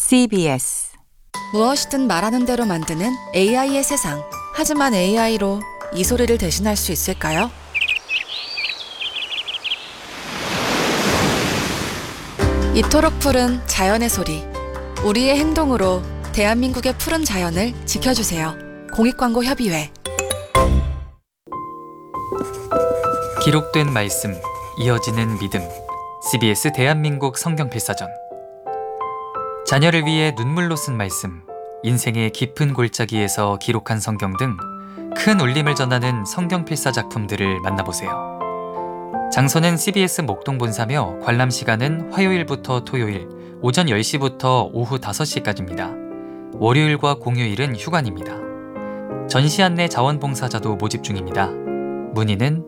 CBS 무엇이든 말하는 대로 만드는 AI의 세상. 하지만 AI로 이 소리를 대신할 수 있을까요? 이토록 푸른 자연의 소리. 우리의 행동으로 대한민국의 푸른 자연을 지켜주세요. 공익광고협의회. 기록된 말씀, 이어지는 믿음. CBS 대한민국 성경필사전. 자녀를 위해 눈물로 쓴 말씀, 인생의 깊은 골짜기에서 기록한 성경 등 큰 울림을 전하는 성경필사 작품들을 만나보세요. 장소는 CBS 목동본사며 관람 시간은 화요일부터 토요일 오전 10시부터 오후 5시까지입니다. 월요일과 공휴일은 휴관입니다. 전시 안내 자원봉사자도 모집 중입니다. 문의는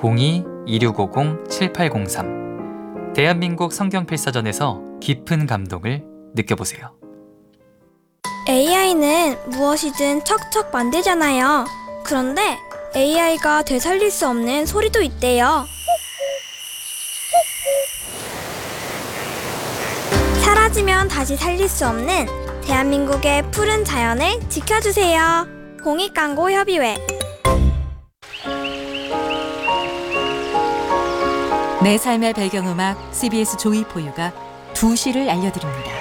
02-2650-7803. 대한민국 성경필사전에서 깊은 감동을 느껴보세요. AI는 무엇이든 척척 만들잖아요. 그런데 AI가 되살릴 수 없는 소리도 있대요. 사라지면 다시 살릴 수 없는 대한민국의 푸른 자연을 지켜주세요. 공익광고협의회. 내 삶의 배경음악 CBS 조이포유가 2시를 알려드립니다.